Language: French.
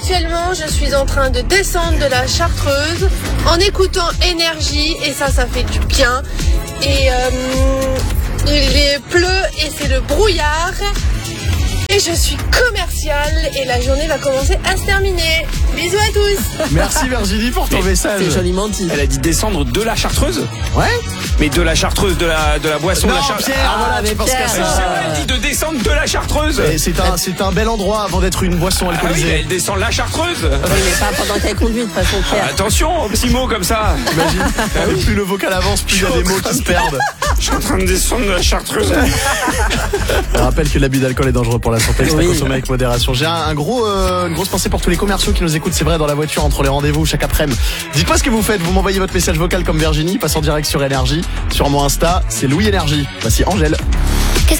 actuellement, je suis en train de descendre de la Chartreuse en écoutant Énergie et ça fait du bien. Et il pleut et c'est le brouillard. Et je suis commerciale et la journée va commencer à se terminer. Bisous à tous. Merci Virginie pour ton message. C'est joliment dit. Elle a dit descendre de la Chartreuse. Ouais. Mais de la Chartreuse, de la boisson Non, de la Chartreuse. Pierre, voilà, mais tu penses Pierre, qu'à C'est ça. vrai, elle dit de descendre de la Chartreuse. Et c'est un bel endroit avant d'être une boisson Ah oui, alcoolisée. elle descend la Chartreuse. Oui, mais pas pendant qu'elle conduit, de façon claire. Attention aux petits mots comme ça. T'imagines, plus le vocal avance, plus il y a des mots qui se perdent. Je suis en train de descendre de la Chartreuse. Je rappelle que l'abus d'alcool est dangereux pour la santé, que c'est à Oui. consommer avec modération. J'ai une grosse pensée pour tous les commerciaux qui nous écoutent, c'est vrai, dans la voiture, entre les rendez-vous, chaque après-midi. Dites-moi ce que vous faites, vous m'envoyez votre message vocal comme Virginie, passe en direct sur Énergie. Sur mon Insta, c'est Louis Énergie. Voici Angèle.